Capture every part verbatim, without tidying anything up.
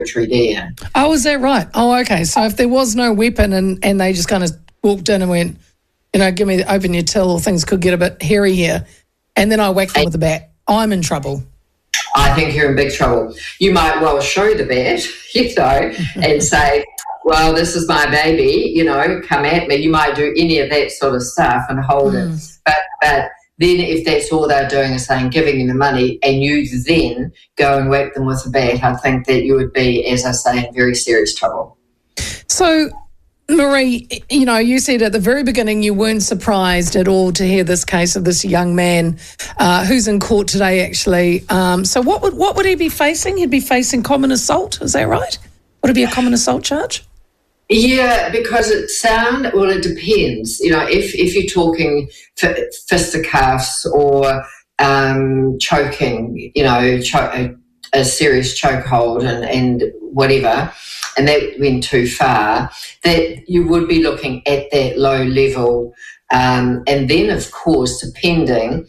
territory there. Oh, is that right? Oh, okay. So if there was no weapon and, and they just kind of walked in and went, you know, give me, open your till, things could get a bit hairy here, and then I whack them with the bat, I'm in trouble. I think you're in big trouble. You might well show the bat, you know, and say, well, this is my baby, you know, come at me. You might do any of that sort of stuff and hold mm. it. But, but then if that's all they're doing is saying, giving you the money, and you then go and whack them with a bat, I think that you would be, as I say, in very serious trouble. So, Marie, you know, you said at the very beginning you weren't surprised at all to hear this case of this young man uh, who's in court today, actually. Um, so what would what would he be facing? He'd be facing common assault, is that right? Would it be a common assault charge? Yeah, because it sound, well, it depends. You know, if, if you're talking f- fisticuffs or um, choking, you know, cho- a, a serious chokehold and, and whatever, and that went too far, that you would be looking at that low level. Um, and then, of course, depending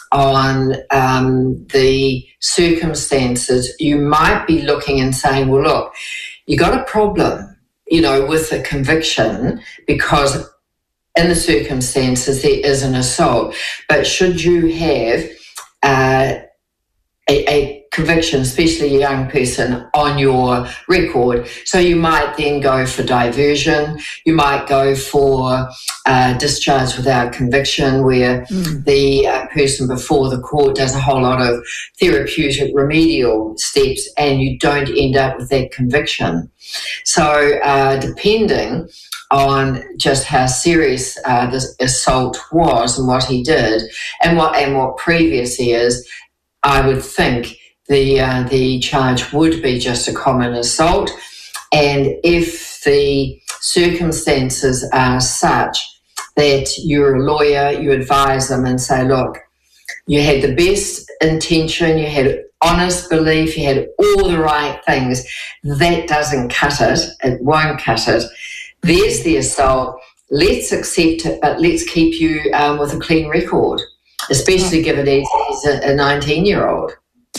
on um, the circumstances, you might be looking and saying, well, look, you got a problem, you know, with a conviction because in the circumstances there is an assault. But should you have uh, a, a conviction, especially a young person, on your record, so you might then go for diversion, you might go for uh, discharge without conviction, where mm. the uh, person before the court does a whole lot of therapeutic remedial steps and you don't end up with that conviction. So uh, depending on just how serious uh, this assault was and what he did and what and what previous he is, I would think the uh, the charge would be just a common assault. And if the circumstances are such that you're a lawyer, you advise them and say, look, you had the best intention, you had honest belief, you had all the right things. That doesn't cut it. It won't cut it. There's the assault. Let's accept it, but let's keep you um, with a clean record, especially given he's a nineteen-year-old.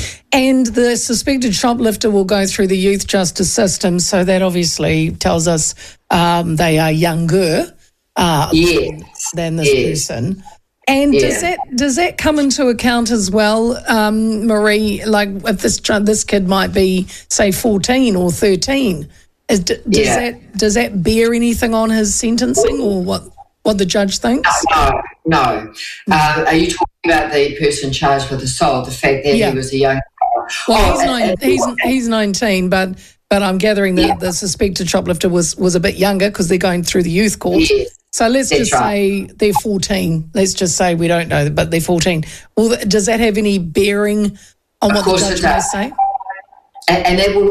And the suspected shoplifter will go through the youth justice system, so that obviously tells us um, they are younger uh, yes. than this yes. person. And yeah. does that does that come into account as well, um, Marie? Like if this this kid might be, say, fourteen or thirteen, is, does yeah. that does that bear anything on his sentencing or what what the judge thinks? No, no. no. Uh, are you talking about the person charged with assault? The fact that yeah. he was a young. Well, oh, he's, nine, and, he's he's nineteen, but but I'm gathering that yeah. the suspected shoplifter was was a bit younger because they're going through the youth court. Yes. So let's That's just right. say they're fourteen. Let's just say we don't know, but they're fourteen. Well, does that have any bearing on of what the judge may say? And, and that will